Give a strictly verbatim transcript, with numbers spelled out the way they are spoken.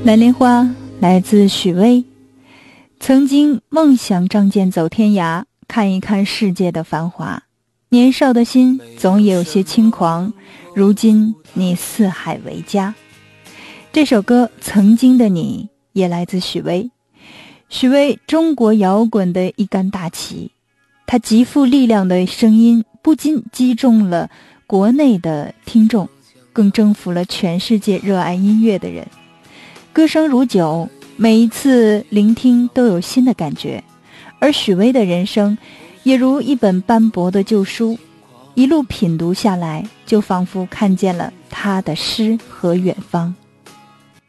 蓝莲花来自许巍。曾经梦想仗剑走天涯，看一看世界的繁华，年少的心总也有些轻狂，如今你四海为家。这首歌曾经的你也来自许巍。许巍中国摇滚的一杆大旗，他极富力量的声音不仅击中了国内的听众，更征服了全世界热爱音乐的人。歌声如酒，每一次聆听都有新的感觉，而许巍的人生也如一本斑驳的旧书，一路品读下来，就仿佛看见了他的诗和远方。